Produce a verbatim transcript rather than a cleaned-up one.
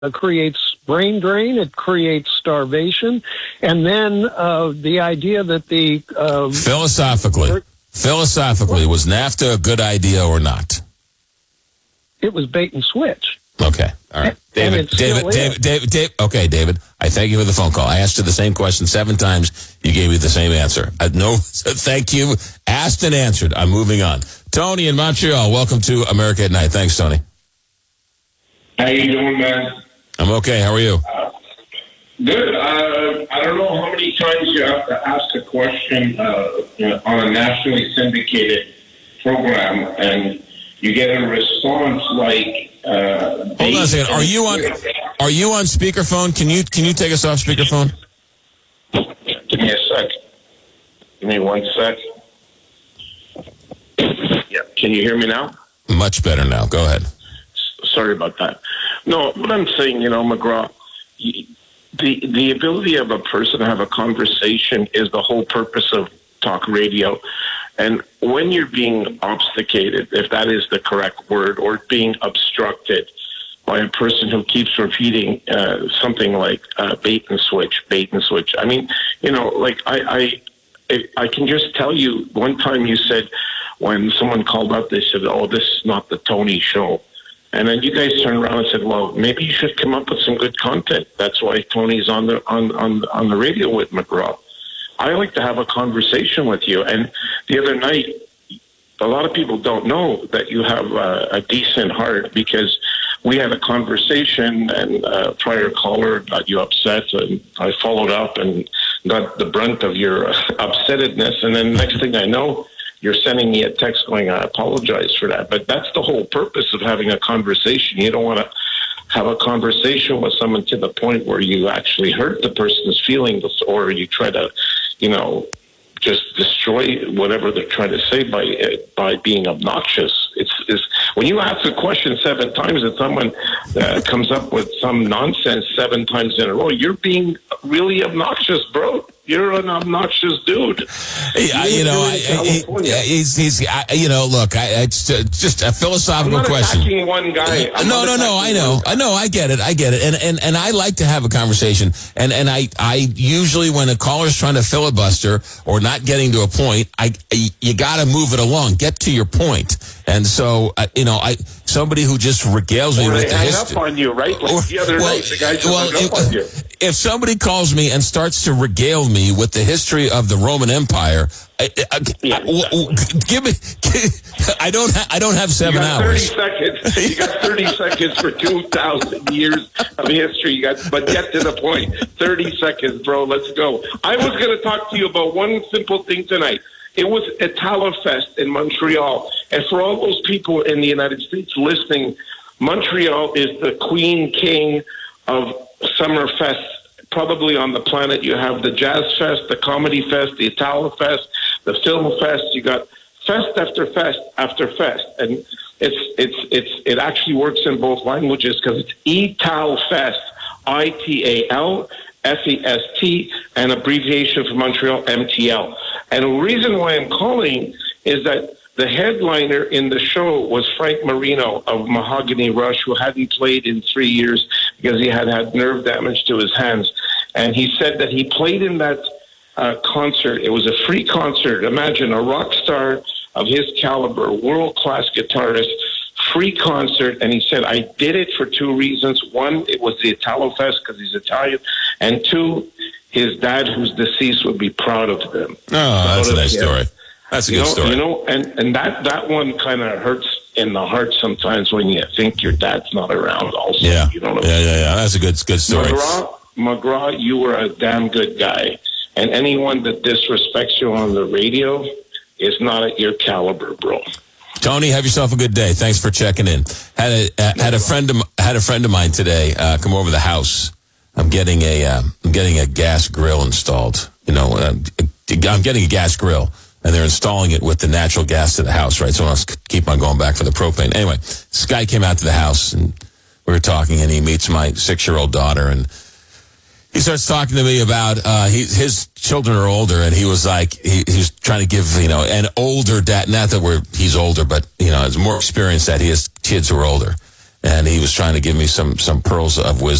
It creates brain drain. It creates starvation. And then uh, the idea that the... Uh, philosophically, philosophically, was NAFTA a good idea or not? It was bait and switch. Okay. All right. David, David, David, David, David, okay, David, I thank you for the phone call. I asked you the same question seven times. You gave me the same answer. Uh, no, thank you. Asked and answered. I'm moving on. Tony in Montreal, welcome to America at Night. Thanks, Tony. How you doing, man? I'm okay. How are you? Uh, good. Uh, I don't know how many times you have to ask a question uh, on a nationally syndicated program, and you get a response like... Uh, Hold on a second. Are you on? Are you on speakerphone? Can you can you take us off speakerphone? Give me a sec. Give me one sec. Yeah. Can you hear me now? Much better now. Go ahead. Sorry about that. No, what I'm saying, you know, McGraw, the the ability of a person to have a conversation is the whole purpose of talk radio. And when you're being obfuscated, if that is the correct word, or being obstructed by a person who keeps repeating uh, something like uh, bait and switch, bait and switch. I mean, you know, like I, I, I can just tell you, one time you said, when someone called up, they said, oh, this is not the Tony show. And then you guys turned around and said, well, maybe you should come up with some good content. That's why Tony's on the on, on, on the radio with McGraw. I like to have a conversation with you. And the other night, a lot of people don't know that you have a, a decent heart, because we had a conversation and a prior caller got you upset, and I followed up and got the brunt of your upsettedness. And then next thing I know, you're sending me a text going, I apologize for that. But that's the whole purpose of having a conversation. You don't want to have a conversation with someone to the point where you actually hurt the person's feelings, or you try to, you know, just destroy whatever they're trying to say by by being obnoxious. It's, it's when you ask a question seven times and someone uh, comes up with some nonsense seven times in a row, you're being really obnoxious, bro. You're an obnoxious dude. Yeah, you know, I, I, he, he's, he's, I, you know, look, I, it's just a philosophical I'm not question. Attacking one guy. I'm no, no, no, I know, I know, I get it, I get it, and and and I like to have a conversation, and and I I usually, when a caller's trying to filibuster or not getting to a point, I, I you got to move it along, get to your point. And so, uh, you know, I somebody who just regales me or with the hang history. Up on you, right? Like or, the other well, night, the guy just well, hung up if, on you. If somebody calls me and starts to regale me with the history of the Roman Empire, I, I, yeah, I, w- give me. I don't. Ha- I don't have seven you got hours. Thirty seconds. You got thirty seconds for two thousand years of history. You got, but get to the point. Thirty seconds, bro. Let's go. I was going to talk to you about one simple thing tonight. It was Italofest in Montreal, and for all those people in the United States listening, Montreal is the queen king of summer fests probably on the planet. You have the Jazz Fest, the Comedy Fest, the Italo Fest, the Film Fest. You got fest after fest after fest, and it's it's it's it actually works in both languages because it's Ital Fest, I T A L F E S T, and abbreviation for Montreal, M T L. And the reason why I'm calling is that the headliner in the show was Frank Marino of Mahogany Rush, who hadn't played in three years because he had had nerve damage to his hands. And he said that he played in that uh, concert. It was a free concert. Imagine a rock star of his caliber, world-class guitarist, free concert. And he said, I did it for two reasons. One, it was the Italo Fest because he's Italian. And two, his dad, who's deceased, would be proud of him. Oh, that's a nice story. That's a you good know, story. You know, and, and that, that one kind of hurts in the heart sometimes when you think your dad's not around also. Yeah, you know what yeah, I mean? yeah, yeah. That's a good, good story. McGraw, McGraw, you were a damn good guy. And anyone that disrespects you on the radio is not at your caliber, bro. Tony, have yourself a good day. Thanks for checking in. Had a uh, had a friend of had a friend of mine today uh, come over the house. I'm getting a uh, I'm getting a gas grill installed. You know, uh, I'm getting a gas grill, and they're installing it with the natural gas to the house, right? So I'll keep on going back for the propane. Anyway, this guy came out to the house, and we were talking, and he meets my six-year-old daughter, and he starts talking to me about uh, he, his children are older, and he was like, he, he was trying to give, you know, an older dad, not that we're, he's older, but, you know, has more experience that his kids who are older. and he was trying to give me some some pearls of wisdom.